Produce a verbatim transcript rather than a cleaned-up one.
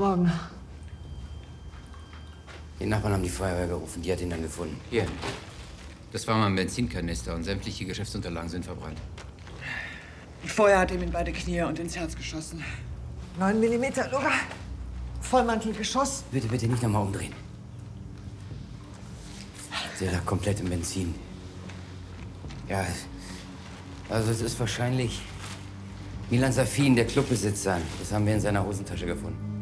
Morgen. Die Nachbarn haben die Feuerwehr gerufen, die hat ihn dann gefunden. Hier. Das war mal ein Benzinkanister und sämtliche Geschäftsunterlagen sind verbrannt. Feuer hat ihm in beide Knie und ins Herz geschossen. Neun Millimeter, Luga. Vollmantelgeschoss. Bitte, bitte nicht nochmal umdrehen. Der lag komplett im Benzin. Ja, also es ist wahrscheinlich Milan Safin, der Clubbesitzer. Das haben wir in seiner Hosentasche gefunden.